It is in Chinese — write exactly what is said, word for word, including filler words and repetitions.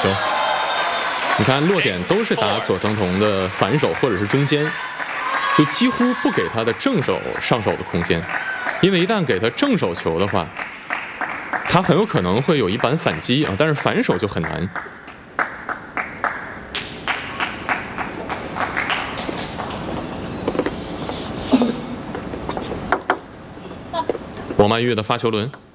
球。你看落点都是打佐藤瞳的反手或者是中间，就几乎不给他的正手上手的空间，因为一旦给他正手球的话，他很有可能会有一板反击啊，但是反手就很难。罗曼玉的发球轮。